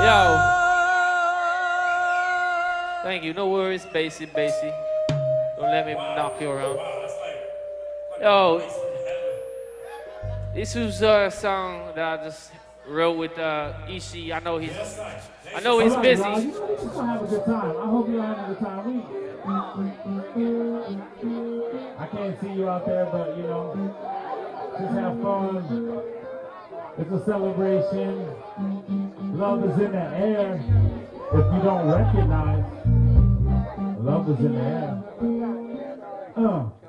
Yo. Thank you. No worries, Bassy. Don't let me knock you around. Yo. This was a song that I just wrote with Ishii. I know he's busy. Y'all, you gonna have a good time. I hope you're having a good time. I can't see you out there, but you know, just have fun. It's a celebration. Love is in the air. If you don't recognize, love is in the air.